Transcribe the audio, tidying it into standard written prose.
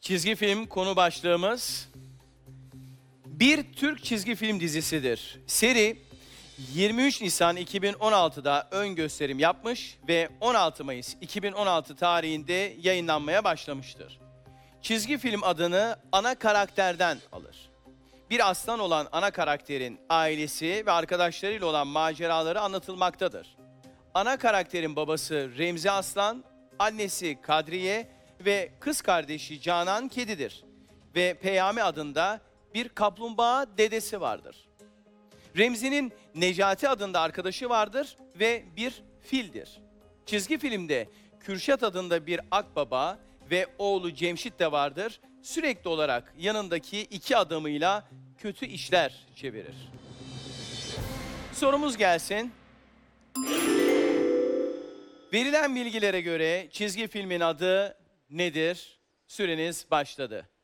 Çizgi film konu başlığımız bir Türk çizgi film dizisidir. Seri 23 Nisan 2016'da ön gösterim yapmış ve 16 Mayıs 2016 tarihinde yayınlanmaya başlamıştır. Çizgi film adını ana karakterden alır. Bir aslan olan ana karakterin ailesi ve arkadaşlarıyla olan maceraları anlatılmaktadır. Ana karakterin babası Remzi Aslan, annesi Kadriye ve kız kardeşi Canan Kedidir. Ve Peyami adında bir kaplumbağa dedesi vardır. Remzi'nin Necati adında arkadaşı vardır ve bir fildir. Çizgi filmde Kürşat adında bir akbaba ve oğlu Cemşit de vardır. Sürekli olarak yanındaki iki adamıyla kötü işler çevirir. Sorumuz gelsin. Verilen bilgilere göre çizgi filmin adı nedir? Süreniz başladı.